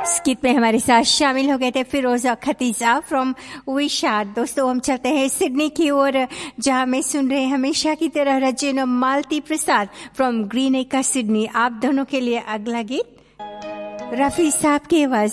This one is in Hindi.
इस गीत में हमारे साथ शामिल हो गए थे फिरोजा खतीजा फ्रॉम विशाद। दोस्तों हम चलते हैं सिडनी की ओर, जहां में सुन रहे हैं हमेशा की तरह रजन मालती प्रसाद फ्रॉम ग्रीन एका सिडनी। आप दोनों के लिए अगला गीत रफी साहब की आवाज